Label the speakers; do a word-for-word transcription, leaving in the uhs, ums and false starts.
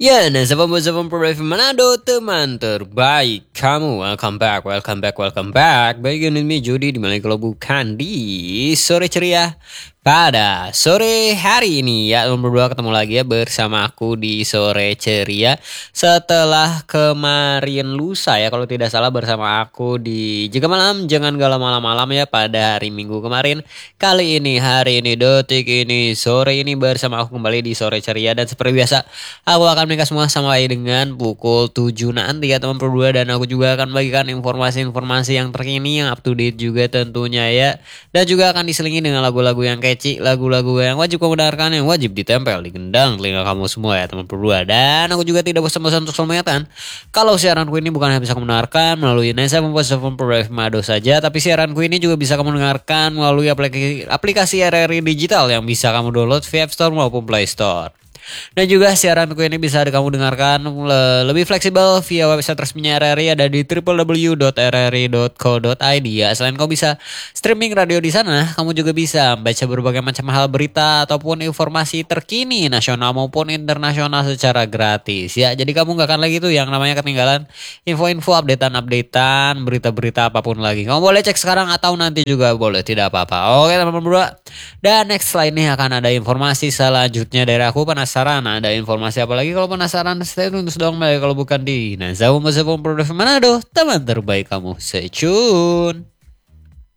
Speaker 1: Ya, nah sahabat-sahabat Pro Manado, teman terbaik kamu. Welcome back, welcome back, welcome back. Baik, ini me Jody di mana kalau bukan di sore ceria pada sore hari ini ya, teman berdua ketemu lagi ya bersama aku di sore ceria setelah kemarin lusa ya kalau tidak salah bersama aku di Jaga Malam Jangan Galau Malam-Malam ya pada hari Minggu kemarin. Kali ini hari ini detik ini sore ini bersama aku kembali di sore ceria dan seperti biasa aku akan mereka semua sampai dengan pukul tujuh nanti ya teman berdua, dan aku juga akan bagikan informasi-informasi yang terkini yang up to date juga tentunya ya, dan juga akan diselingi dengan lagu-lagu yang catchy, lagu-lagu yang wajib kamu dengarkan, yang wajib ditempel di gendang telinga kamu semua ya teman berdua. Dan aku juga tidak bosan-bosan untuk selalu mengingatkan kalau siaranku ini bukan hanya bisa kamu dengarkan melalui Nesa Membuat Telepon Pro Mado saja, tapi siaranku ini juga bisa kamu dengarkan melalui aplikasi, aplikasi R R I digital yang bisa kamu download via App Store maupun Play Store. Dan juga siaranku ini bisa kamu dengarkan le lebih fleksibel via website resminya R R I, ada di w w w dot r r i dot co dot i d ya. Selain kau bisa streaming radio di sana, kamu juga bisa baca berbagai macam hal berita ataupun informasi terkini nasional maupun internasional secara gratis ya. Jadi kamu gak akan lagi tuh yang namanya ketinggalan info-info, updatean-updatean, berita-berita apapun lagi. Kamu boleh cek sekarang atau nanti juga boleh, tidak apa-apa. Oke teman-teman berdua. Dan next slide nih akan ada informasi selanjutnya dari aku. Penasaran ada informasi apa lagi? Kalau penasaran stay tune terus dong, kalau bukan di Nazau Mazhabon Produk Manado, teman terbaik kamu. Stay tune.